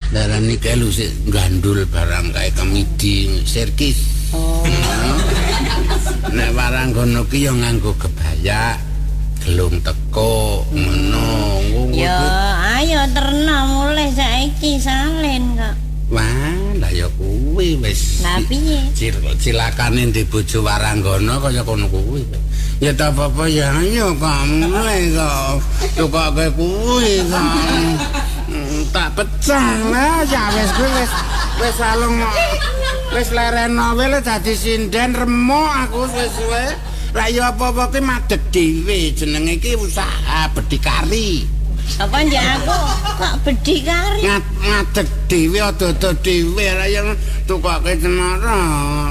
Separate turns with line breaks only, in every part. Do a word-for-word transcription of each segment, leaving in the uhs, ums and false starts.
darani kae lu sik gandul barang kae kemidi serkis. Oh. Nek barang kono ki yo nganggo kebaya, gelung teko ngono.
Ya, ayo terna mulai saiki salen kok.
Wah, lah ya kuwi wis.
Lah piye?
Cilakane di bojo Waranggana kaya kono kuwi. Ya tak apa-apa ya ayo kok mulai kok. Tukoke kuwi kok. Tak pecah lah ya wis kuwi wis wis alung wis lereno wae dadi sinden remuk aku wis suwe. Lah ya apa-apa ki madeg dhewe jenenge iki usaha berdikari.
Apa ya aku kok berdikari?
Ngat ngadeg dhewe ada-ada dhewe ra yang tukoke cemara.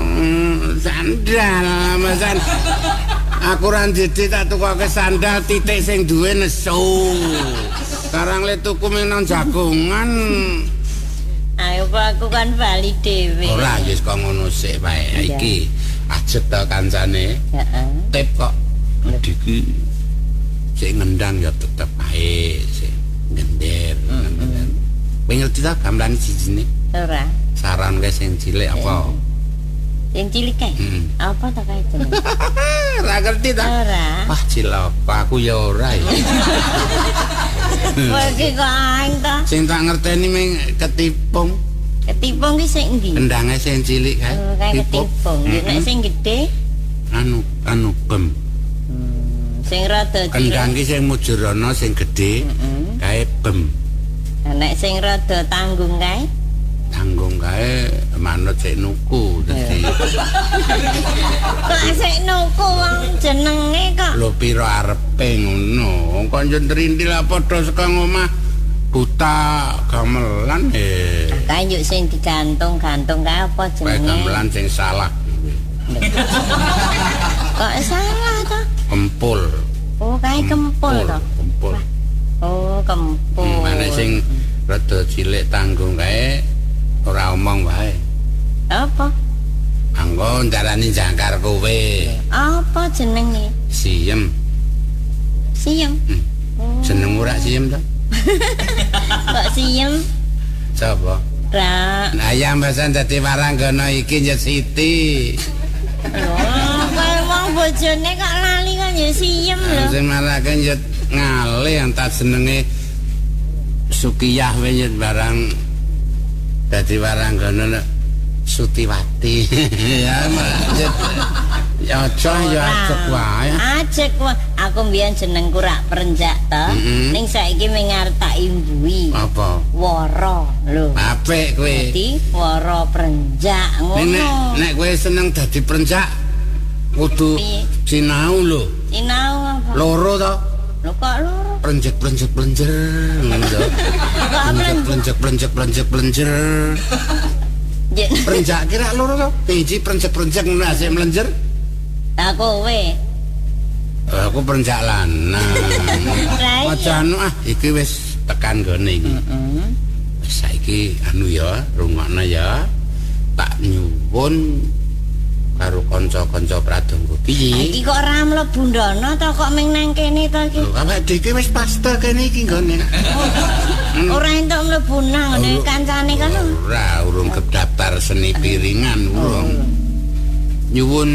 Sandal masan. Aku ra ndidi tak tukoke sandal titik sing duwe nesu. Sekarang le tuku nang jagongan.
Ayo aku kan bali dhewe.
Ora wis kok ngono sik wae. Iki ajet to kancane. Heeh. Tip kok. Diki sik ngendang ya tetep ae sik ngender. Kowe ngerti ta gamelan sijine?
Ora.
Saran wis sing cilik apa?
Sing cilik kae. Apa ta kae jenenge?
Ora ngerti ta?
Ora.
Wah cilaka aku ya ora ya.
Kowe iki kok aing ta?
Sing tak ngerteni ming ketipung.
Ketipung ki sing endi?
Kendange sing cilik kae.
Oh, kae ketipung. Nek sing gedhe
anu anu bem.
Sing rada cilik.
Kendang ki sing mujurana sing gedhe kae bem.
Nek sing rada tanggung kae?
Tanggung kae manut sik nuku dadi.
Kok sik nuku wong jenenge kok.
Lho pira arepe ngono. Wong kanca ndrintil padha saka omah buta gamelan eh.
Kae yuk sing digantung-gantung kae apa jenenge?
Kae gamelan sing salah.
Kok salah to?
Kempul.
Oh, kae kempul to.
Kempul.
Oh, kempul.
Mane sing rada cilik tanggung kae ora omong wae.
Apa?
Anggo ndarani jangkar kowe.
Apa jenenge?
Siem.
Siem.
Hmm. Oh. Jeneng ora siem to?
Kok siem?
Sapa?
Ra.
Nah, yang basan dadi Waranggana iki ya Siti.
Oh, kowe wong bojone kok lali kan ya siem lho.
Sing marake ya ngalih entar jenenge Sukiyah wae barang dadi Waranggana Sutiwati. Ya maksud ya aja ya ajek wae.
Ajek wae. Aku mbiyen jenengku rak perenjak to. Ning saiki ming arep tak imbui.
Apa?
Wara lho.
Apik kowe.
Dadi wara perenjak ngono.
Nek nek kowe seneng dadi perenjak kudu sinau lho.
Sinau apa?
Loro to?
Lho kok loro?
Prenjek prenjek plenjer ngono to. Prenjek prenjek prenjek plenjer. Prenjak kira loro to? Biji prenjek prenjek ngono asik mlenjer.
Lah kowe.
Aku perenjak lanang. Macanu ah iki wis tekan gone iki. Heeh. Saiki anu ya, rungokno ya. Tak nyuwun karo kanca-kanca pradonga. Piye?
Iki kok ora mlebu ndono to kok ming nang kene to iki?
Lho, awake dhewe wis pas to kene iki nggone.
Ora entuk mlebu nang ngene kancane kan.
Ora, urung kedaftar seni piringan urung. Nyuwun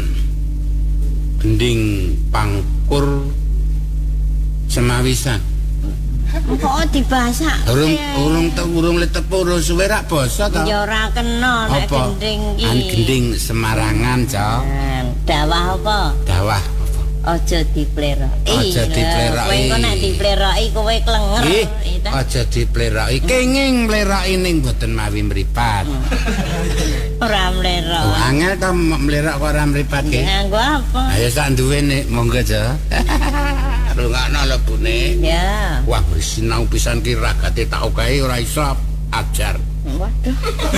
gending pangkur semawisan.
Kok dibasak?
Urung urung te urung le tepu urung suwe rak basa to.
Ya ora kena nek gending iki.
An gending Semarangan, Cok.
Dawah apa?
Dawah apa?
Aja dipleroki.
Aja dipleroki.
Kowe kok nek dipleroki kowe klenger.
Aja dipleroki. Kenging mleroki ning mboten mawi mripat.
Ora mlerok.
Oh, angel to mlerok kok ora mripat ki.
Nganggo apa?
Ayo sak duwene monggo aja. Rungokno lebune.
Ya.
Wah, wis sinau pisan ki ragate tak okahi ora iso ajar.
Waduh.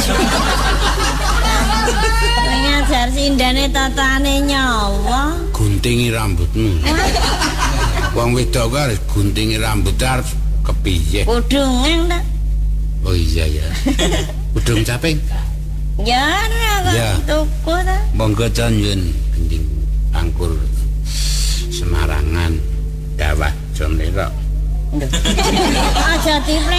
Ngajar sindane tatane nyawa.
Guntingi rambutmu. Wong wedok kok harus guntingi rambut harus kepiye?
Kudungan ta?
Oh iya ya. Kudung caping.
Ya ora kok tuku ta.
Monggo janjun gending angkur Semarangan dawah jom lerok.
Aja di